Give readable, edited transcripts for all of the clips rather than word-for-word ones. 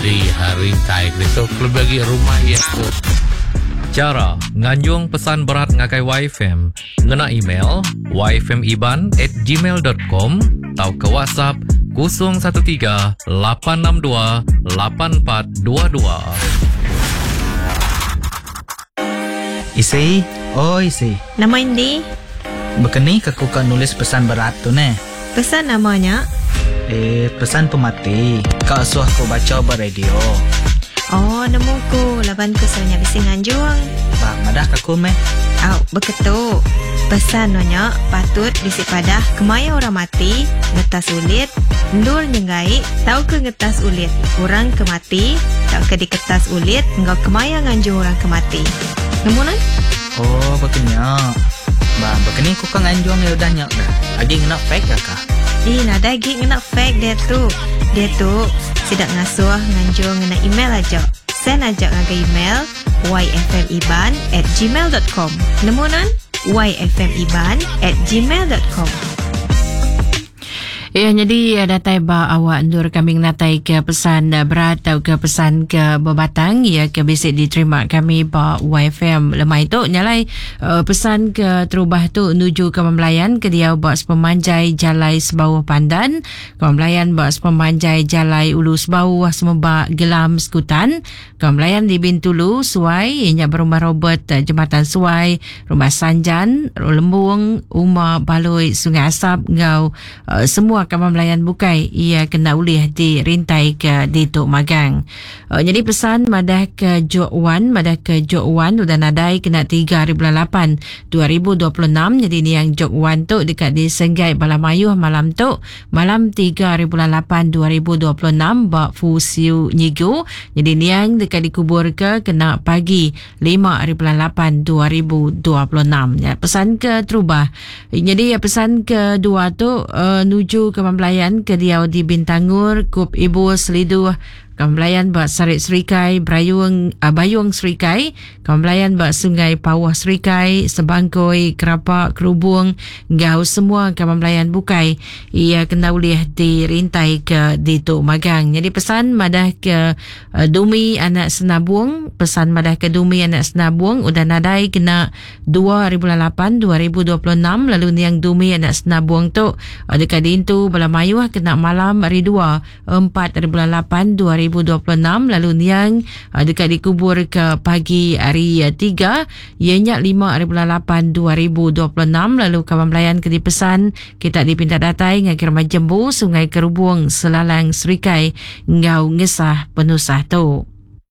di rintai itu bagi rumah itu. Cara nganjung pesan berat ngakai YFM ngena email yfmiban@gmail.com atau ke WhatsApp 013 862 8422. Isi, isi. Nama Indi? Bekeni aku kan nulis pesan berat tu ne. Pesan namanya? Pesan pemati. Kau suah ko baca beradio. Oh, nemuku. Laban ku soalnya bisi nganjung. Bang, madah kaku meh. Beketu. Pesan nanya patut bisi padah kemaya orang mati, ngetas ulit, ndul nyenggai, tau ke ngetas ulit. Orang kemati, tau ke diketas ulit, engkau kemaya nganjung orang kemati. Nemunan? Oh, bekenya. Bang, bekeni ku kan nganjung ya udah nyak dah. Agi ngena fake kah? Nada lagi ngena fake dia tu. Dia tu sidak ngasuh nganjung ngena email aja. Send aja ngaga email yfmiban@gmail.com. Nemunan? yfmiban@gmail.com. Jadi datai ba awak ndur kami natai ke pesan berat atau ke pesan ke berbatang ke basic diterima kami ba YFM lemai tu nyalai pesan ke terubah tu menuju ke Pemelayan ke dia ba sepemanjai jalai sebawah pandan Pemelayan ba sepemanjai jalai ulu sebawah semeba gelam skutan Pemelayan di Bintulu Suai ianya berumah Robert Jembatan Suai Rumah Sanjan Lembung Umar Baloi Sungai Asap ngau semua kapal melayan bukai ia kena ulih di rintai ke di Tok Magang. Jadi pesan madah ke Jok Wan udah nadai kena 3 bulan 8 2026. Jadi ni yang Jok Wan tu dekat di Senggai Balamayuh malam tu malam 3 bulan 8 2026 bak Fusiu Nyigo. Jadi ni yang dekat dikubur ke kena pagi 5 bulan 8 2026. Ya, pesan ke terubah. Jadi pesan kedua tu nuju ke Pemelayan ke Diau di Bintangur Kup Ibu Seliduh Pemelayan buat Sarit Serikai Bayung Serikai Pemelayan buat Sungai Pawah Serikai Sebangkoi Kerapak Kerubung Ngau semua Pemelayan bukai ia kena ulih di rintai ke di Tok Magang. Jadi pesan madah ke Dumi anak Senabung pesan madah ke Dumi anak Senabung udah nadai kena 2 bulan 8 2026. Lalu ni yang Dumi anak Senabung tu dekat dintu Balamayuh kena malam hari 2 4 bulan 8 2026. Lalu niang dekat dikubur ke pagi hari 3 ianya 5 bulan 8 2026. Lalu kawan melayan ke dipesan kita dipinta datai ngakir Majembu Sungai Kerubung Selalang Serikai ngau ngesah penusah tu.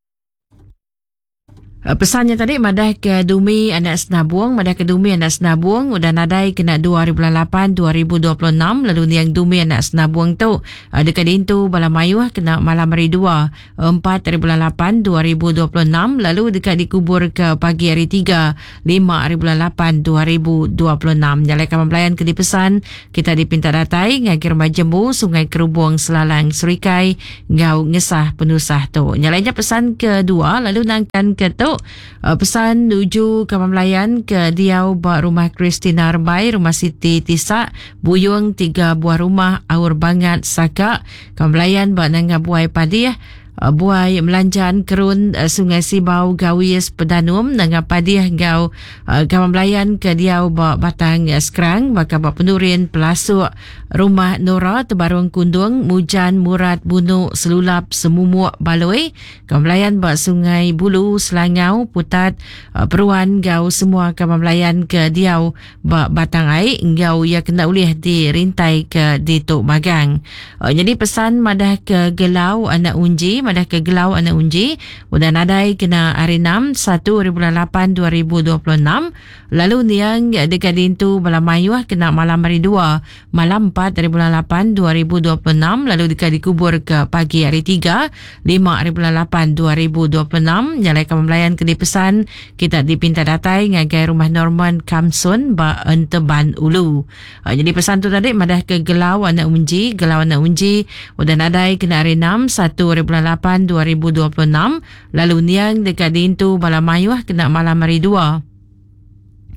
Pesannya tadi madah ke Dumi anak Senabuang udah nadai kena 2 bulan 8 2026. Lalu ni yang Dumi anak Senabuang tu dekat dintu Balamayuh kena malam hari 2 4 bulan 8 2026. Lalu dekat dikubur ke pagi hari 3 5 bulan 8 2026. Nyalai kawan pelayan ke dipesan kita dipinta datai ngakir Majembu Sungai Kerubung Selalang Serikai ngau ngesah penusah tu. Nyalainya pesan kedua. Lalu nangkan ke tu pesan nuju ke Pemelayan ke Diau bak rumah Kristina Arbai Rumah Siti Tisak Buyung 3 buah rumah Aur Bangat Saka Pemelayan bak nangga buai padi buai melanjan kerun Sungai Sibau Gawis Pedanum nangga padi gau kawan melayan ke Diau bak Batang Sekerang bak penurin pelasuk Rumah Nora Tebarung Kundung Mujan Murad Bunu Selulap Semumuk Baloi kawan melayan bak Sungai Bulu Selangau Putat Peruan gau semua kawan melayan ke Diau bak Batang Air gau ia kena ulih di rintai ke di Tok Magang. Jadi pesan madah ke Gelau anak Unji udah nadai kena hari 6 1 bulan 8 2026. Lalu niang dekat dintu Balamayuh kena malam hari 2 malam 4 bulan 8 2026. Lalu dekat dikubur ke pagi hari 3 5 bulan 8 2026. Nyalai kawan melayan ke dipesan kita dipinta datai ngagai rumah Norman Kamsun ba Enteban Ulu. Jadi pesan tu tadi madah ke Gelau anak Unji udah nadai kena hari 6 1 bulan 8 2026. Lalu niang dekat dintu Balamayuh kena malam hari 2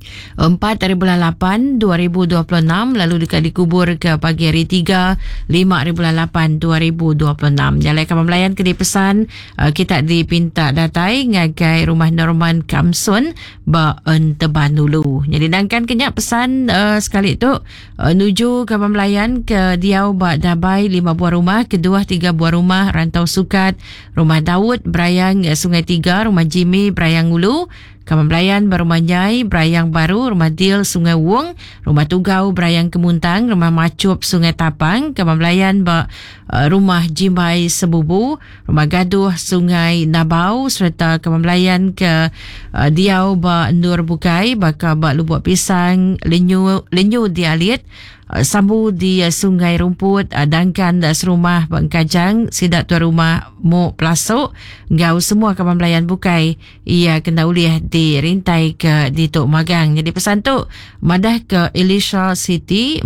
4 dari bulan 8 2026, lalu dekat dikubur ke pagi hari 3 5 dari bulan 8 2026. Jalai kapal melayan ke dipesan kita dipinta datai ngagai rumah Norman Kamsun ba Teban dulu. Jadi dangkan kenyak pesan sekali tu nuju kapal melayan ke Diau ba Dabai 5 buah rumah, kedua 3 buah rumah Rantau Sukat, rumah Daud Brayang Sungai Tiga, rumah Jimmy Brayang Ulu, Kapal Melayan Rumah Nyai Brayang Baru, rumah Dil Sungai Wong, rumah Tugau Brayang Kemuntang, rumah Macup Sungai Tapang, Kapal Melayan rumah Jimbai Sebubu, rumah Gaduh Sungai Nabau, serta Kapal Melayan ke Diau ba Nur Bukai, baka ba Lubuk Pisang Lenyu Dialit, Sambu di Sungai Rumput, Dangkan serumah Bangkajang, Sidak tuan rumah Mo Plasok, Gau semua kapal melayan bukai, ia kena uliah di rintai ke di Tok Magang. Jadi pesan tu madah ke Elisha City,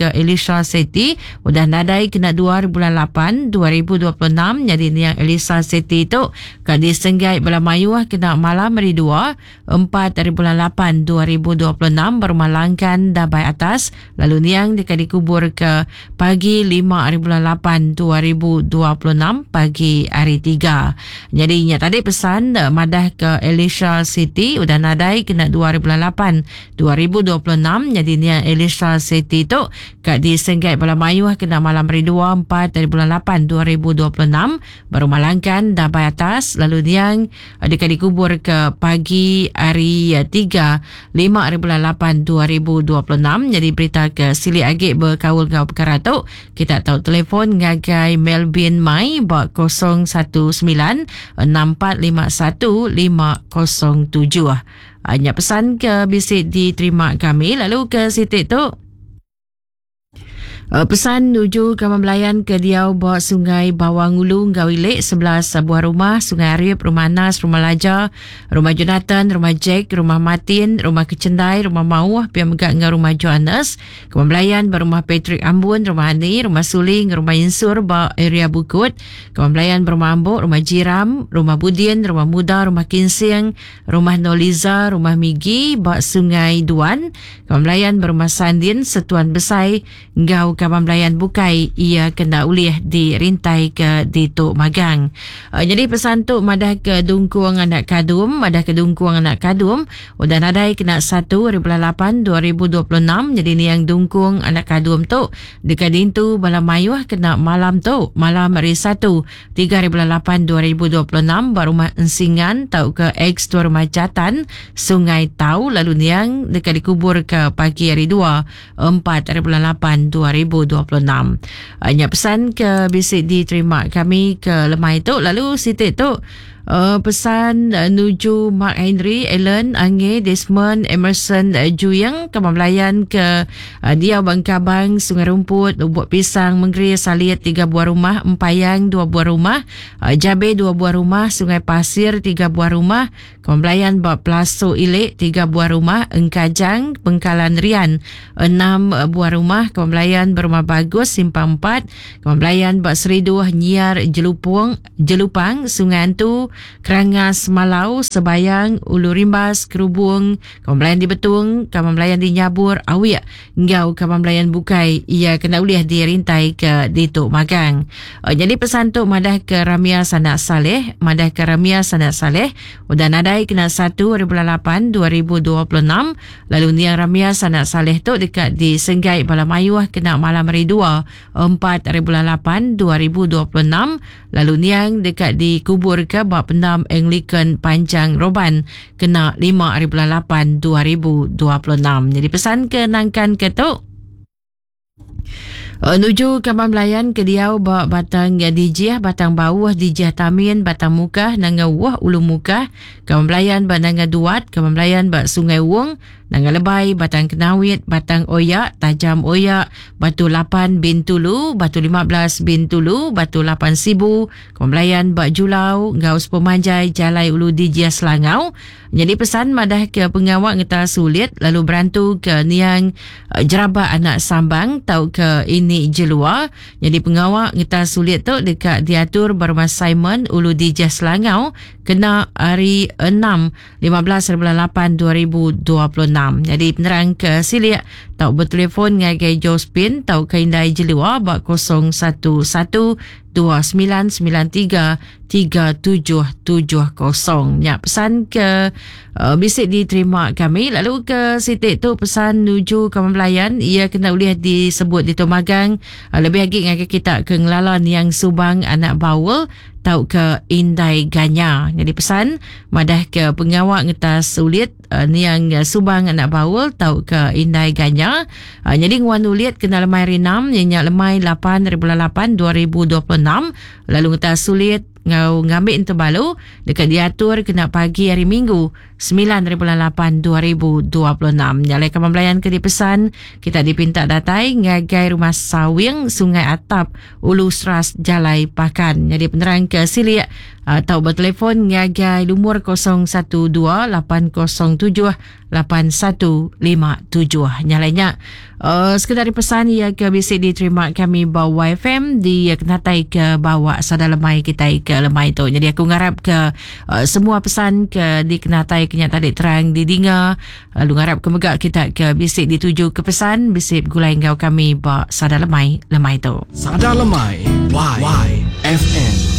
udah nadai kena 2 bulan 8 2026. Jadi ni yang Elisha City tu ke di Senggai Belamayuah kena malam hari 2 4 dari bulan 8 2026 bermalangkan Dabai Atas, lalu ni yang dekat dikubur ke pagi 5 hari bulan 8 2026 pagi hari 3. Jadi nya tadi pesan madah ke Elisha City udah nadai kena 2 hari bulan 8 2026. Jadi ni Elisha City tu kat di Senggai Belamayuah kena malam hari 2 4 dari bulan 8 2026 baru malangkan Dabai Atas, lalu ni yang dekat dikubur ke pagi hari 3 5 hari bulan 8 2026. Jadi berita ke Sili agik berkawal ngau perkara tu, kita tahu telefon ngagai Melvin Mai ba 019 6451 507. Hanya pesan ke bisik diterima kami, lalu ke sitik tu pesan nuju Kapal Melayan ke Diau bawa Sungai Bawang Ulu Gawilik 11 buah rumah, Sungai Arif, rumah Nas, rumah Laja, rumah Jonathan, rumah Jack, rumah Martin, rumah Kecendai, rumah Mauah, pihak megak dengan rumah Johannes. Kapal Melayan berumah Patrick Ambun, rumah Hani, rumah Suling, rumah Insur bawa area Bukut. Kapal Melayan berumah Ambuk, rumah Jiram, rumah Budin, rumah Muda, rumah Kinsing, rumah Noliza, rumah Migi bawa Sungai Duan. Kapal Melayan berumah Sandin, Setuan Besai, Ngau Kapal Melayan bukai, ia kena uliah di rintai ke di Tok Magang. Jadi pesan tu madah ke Dungkuang Anak Kadum, udah nadai kena 1 hari bulan 8 2026. Jadi ni yang Dungkuang Anak Kadum tu dekat dintu Balamayuah kena malam tu, malam hari 1 3 hari bulan 8 2026 baru rumah Ensingan tau ke X tu rumah Jatan Sungai Tau, lalu ni yang dekat dikubur ke pagi hari 2 4 hari bulan 8 2026. Hanya pesan ke bisik diterima kami ke lemai tu, lalu sitik tu pesan nuju Mark Henry, Ellen, Angge, Desmond, Emerson, Juyang, Kapal Melayan ke Diau Bangkabang, Sungai Rumput, Lubuk Pisang, Menggeri, Salit 3 buah rumah, Empayang 2 buah rumah, Jabe 2 buah rumah, Sungai Pasir 3 buah rumah, Kapal Melayan Plasok Ilik 3 buah rumah, Engkajang, Bengkalan Rian 6 buah rumah, Kapal Melayan Berumah Bagus, Simpang 4, Kapal Melayan Seriduh, Nyiar, Jelupang, Sungai Antu, Kerangas, Malau, Sebayang, Ulu Rimbas, Kerubung, Kapal Melayan di Betung, Kapal Melayan di Nyabur, Awiak, Ngau Kapal Melayan bukai, ia kena uliah di rintai ke di Tok Magang. Jadi pesan tu madah ke Ramia Sanak Saleh, udah nadai kena 1 hari bulan 8 2026. Lalu ni yang Ramia Sanak Saleh tu dekat di Senggai Balamayuah kena malam hari 2 4 hari bulan 8 2026. Lalu ni yang dekat di kubur ke Pendam Anglican Panjang Roban kena 5 hari bulan 8 2026. Jadi pesan ke nangkan ke tu nuju Kapal Melayan ke Diau bawa Batang Dijiah, Batang Bawah, Dijiah Tamin, Batang Mukah, Nanga Wah, Ulu Mukah, Kapal Melayan Nanga Duat, Kapal Melayan Sungai Wong, Nanga Lebay, Batang Kenawit, Batang Oyak, Tajam Oyak, Batu 8 bin Tulu, Batu 15 bin Tulu, Batu 8 Sibu, Kapal Melayan Julau, Gaus Pemanjai, Jalai Ulu Dijiah Selangau. Jadi pesan madah ke pengawak ngeta sulit, lalu berantu ke niang Jerabak Anak Sambang tau ke ini Jelua. Jadi pengawak ngeta sulit tu dekat diatur berumah Simon Ulu Dijiah Selangau kena hari 6 15 bulan 8 2026. Jadi penerang ke silik tau bertelefon ngagai Jospin tau ke Indai Jelua bak 011-2993-3770. Ya, pesan ke bisik diterima kami. Lalu ke sitik tu pesan nuju Kampung Melayan, ia kena boleh disebut di Tomagang. Lebih lagi ngagai kita ke ngelalan yang Subang anak Bawul tau ke Indai Ganya. Jadi pesan madah ke pengawak ngetas ulit yang Subang anak Bawul tau ke Indai Ganya. Jadi nguan ulit kena lemai rinam yang lemai 8.8 2026. Lalu ngetas ulit ngau ngambil itu balu dekat diatur kena pagi hari Minggu 9.8 2026. Nyalai Kampung Melayan ke dipesan kita dipinta datai ngagai Rumah Sawing Sungai Atap Ulu Seras Jalai Pakan. Jadi penerang ke silik atau bertelefon ngagai lumur 012-807-8157. Nyalainya sekedar pesan ia ke bisik diterima kami bawa YFM di kenatai ke bawa sada lemai kita ke lemai tu. Jadi aku ngarap ke semua pesan ke di kenatai kenyataan terang di Dinga. Lalu ngarap ke megak kita ke bisik dituju ke pesan bisik gulai ngau kami bawa sada lemai tu. Sada lemai YFM.